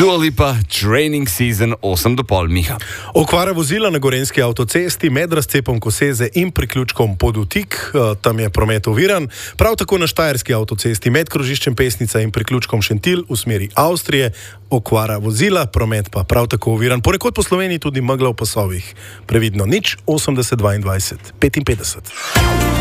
Dua Lipa, Training Season 8:30, Miha. Okvara vozila na gorenjski avtocesti med razcepom Koseze in priključkom Podutik, tam je promet oviran. Prav tako na štajerski avtocesti med krožiščem Pesnica in priključkom Šentilj v smeri Avstrije. Okvara vozila, promet pa prav tako oviran. Ponekod po Sloveniji tudi megla v pasovih. Previdno 080 22 55.